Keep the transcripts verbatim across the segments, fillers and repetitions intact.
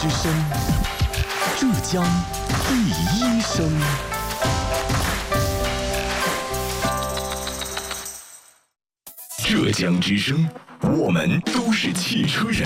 之声，浙江第一声。浙江之声，我们都是汽车人。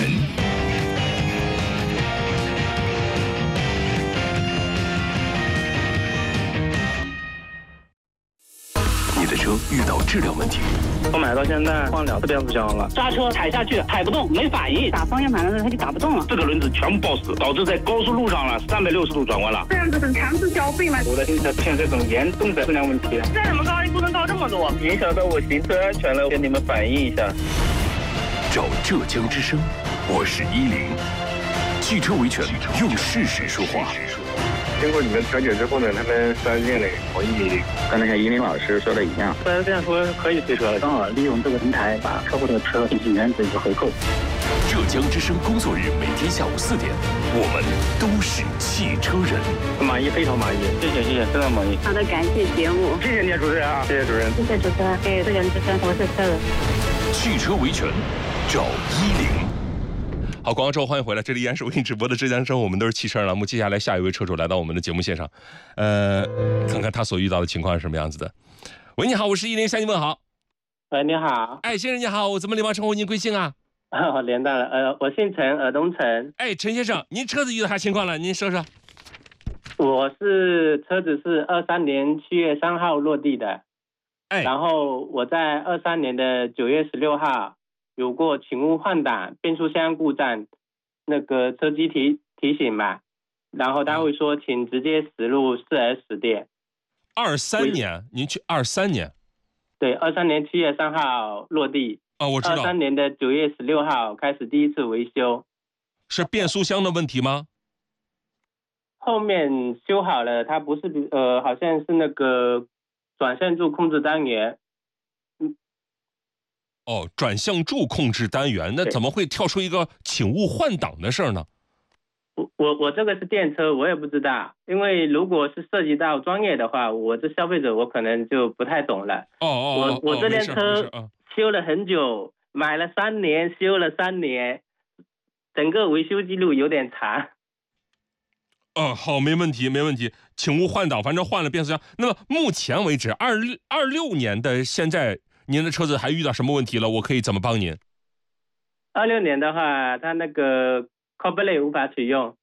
你的车遇到质量问题， 我买到现在换两次变速箱了，刹车踩下去踩不动，没反应， 打方向盘的时候它就打不动了， 这个轮子全部抱死，导致在高速路上了三百六十度转弯了。 这样子很强制消费吗？ 我的新车出现这种严重的质量问题， 再怎么高不能高这么多， 影响到我行车安全了，跟你们反映一下。 找浙江之声，我是依林，汽车维权用事实说话。 经过你们调解之后呢，他们四 S 店呢同意， 刚才像依林老师说的一样， 四 S 店说可以退车了， 刚好利用这个平台把客户的车进行原址一个回购。 浙江之声工作日每天下午四点，我们都是汽车人。 满意，非常满意，谢谢谢谢，非常满意。 好的，感谢节目， 谢谢你主持人啊，谢谢主任， 谢谢主持人，谢谢浙江之声，我是车人。 汽车维权，找依林。好，广告之后欢迎回来，这里依然是为您直播的浙江之声，我们都是汽车人栏目。接下来下一位车主来到我们的节目现场，呃，看看他所遇到的情况是什么样子的。喂，你好，我是依林，向您问好。 喂，你好。 哎，先生你好，我怎么礼貌称呼您贵姓啊？ 哦，连到了，呃，我姓陈，尔东陈。 哎，陈先生，您车子遇到啥情况了？您说说。 我是车子是二三年七月三号落地的， 哎， 然后我在二三年的九月十六号有过请勿换挡、变速箱故障，那个车机提提醒嘛，然后他会说请直接驶入 四 S 店。 二三年，您去二三年？ 对，二三年七月三号落地。 哦，我知道。 二三年的九月十六号开始第一次维修。 是变速箱的问题吗？ 后面修好了，它不是呃，好像是那个转向柱控制单元。 嗯。哦，转向柱控制单元，那怎么会跳出一个请勿换挡的事儿呢？ 我我我这个是电车，我也不知道，因为如果是涉及到专业的话，我这消费者我可能就不太懂了。 哦哦， 我我这辆车修了很久，买了三年，修了三年，整个维修记录有点长。 哦，好，没问题，没问题，请勿换挡，反正换了变速箱。那么目前为止，二二六年的现在，您的车子还遇到什么问题了？我可以怎么帮您？ 二六年的话，它那个 CarPlay 无法使用。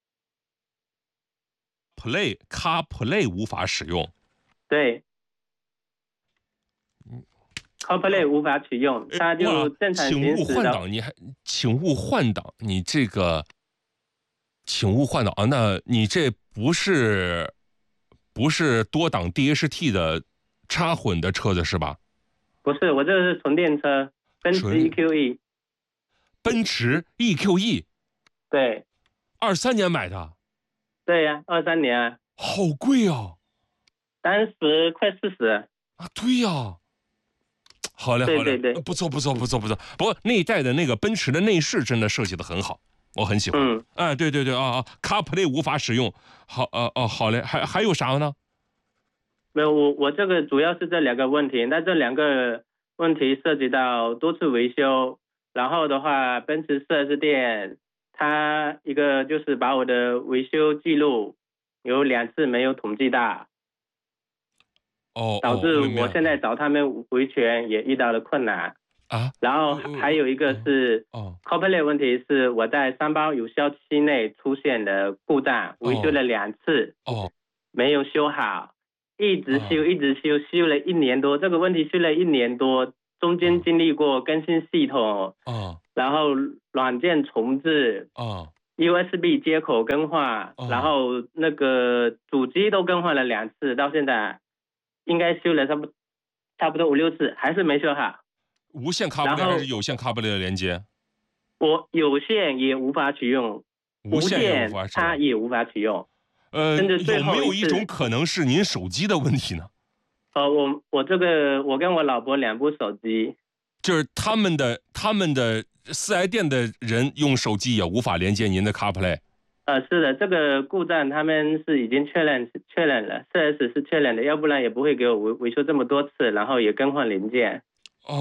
Play CarPlay 无法使用。 对。CarPlay 无法取用，它就正常行驶的。 请勿换挡，你还请勿换挡，你这个。请勿换挡啊！那你这不是不是多档 D H T 的插混的车子是吧？ 不是，我这个是纯电车，奔驰 E Q E。 奔驰 E Q E。 对。 二三年买的。 对呀、啊，二三年啊。 好贵啊！ 当时快四十。 啊，对呀、啊。好嘞，好嘞， 对对对， 不错，不错，不错，不错。不过那一代的那个奔驰的内饰真的设计的很好。我很喜欢，嗯，哎，对对对啊啊 ，CarPlay 无法使用，好，呃哦，好嘞，还还有啥呢？ 没有，我我这个主要是这两个问题，那这两个问题涉及到多次维修，然后的话，奔驰 四 S 店，它一个就是把我的维修记录有两次没有统计到， 哦， 导致我现在找他们维权也遇到了困难。 啊， 然后还有一个是哦 CarPlay 问题是我在三包有效期内出现的故障，维修了两次， 哦， 没有修好，一直修一直修，修了一年多，这个问题修了一年多，中间经历过更新系统， 哦， 然后软件重置， 哦 ，U S B 接口更换，然后那个主机都更换了两次，到现在应该修了差不差不多五六次，还是没修好。 无线 CarPlay 还是有线 CarPlay 的连接？ 我有线也无法取用， 无线也无法使用， 它也无法取用。 呃，有没有一种可能是您手机的问题呢？ 呃，我我这个我跟我老婆两部手机， 就是他们的他们的四 S 店的人用手机也无法连接您的 CarPlay。 呃，是的，这个故障他们是已经确认确认了，四 S 是确认的，要不然也不会给我维维修这么多次，然后也更换零件。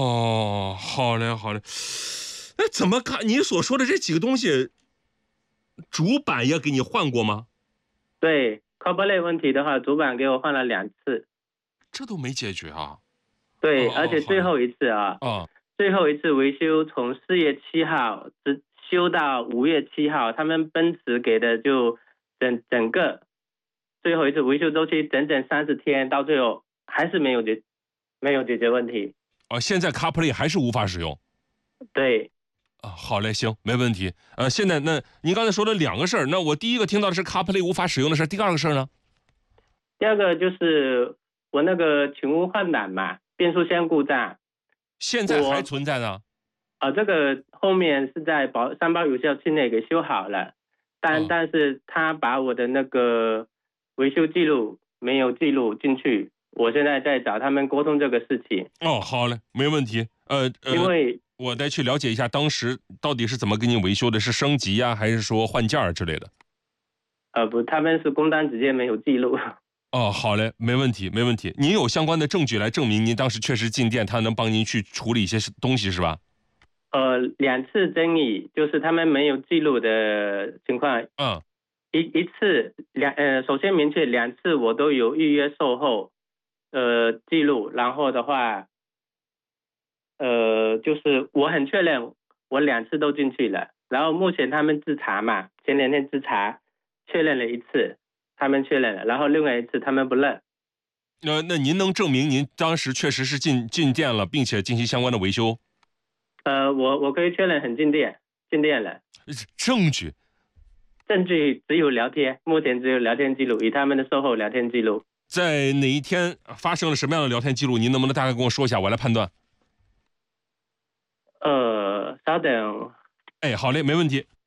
哦，好嘞，好嘞。那怎么看你所说的这几个东西， 主板也给你换过吗？ 对 ，CarPlay 问题的话，主板给我换了两次。 这都没解决啊？ 对， 哦而且最后一次啊， 啊， 最后一次维修从四月七号直修到五月七号，他们奔驰给的就整整个最后一次维修周期整整三十天，到最后还是没有解没有解决问题。 哦，现在 CarPlay 还是无法使用。 对。 啊，好嘞，行，没问题。呃，现在那您刚才说了两个事儿，那我第一个听到的是 CarPlay 无法使用的事，第二个事儿呢？ 第二个就是我那个勤务换挡嘛，变速箱故障， 现在还存在呢？ 啊、呃，这个后面是在保三包有效期内给修好了，但、哦、但是他把我的那个维修记录没有记录进去，我现在在找他们沟通这个事情。 哦，好嘞，没问题。呃，呃因为我得去了解一下当时到底是怎么给你维修的，是升级呀、啊，还是说换件儿之类的？ 呃，不，他们是工单直接没有记录。 哦，好嘞，没问题，没问题。您有相关的证据来证明您当时确实进店，他能帮您去处理一些东西是吧？ 呃，两次争议就是他们没有记录的情况。 嗯， 一一次两呃，首先明确两次我都有预约售后呃记录，然后的话。呃，就是我很确认，我两次都进去了。然后目前他们自查嘛，前两天自查，确认了一次，他们确认了，然后另外一次他们不认。 呃，那您能证明您当时确实是进进店了，并且进行相关的维修？ 呃，我我可以确认很进店，进店了。 证据？ 证据只有聊天，目前只有聊天记录，以他们的售后聊天记录。 在哪一天发生了什么样的聊天记录？您能不能大概跟我说一下，我来判断？ 呃，稍等。 哎，好嘞，没问题。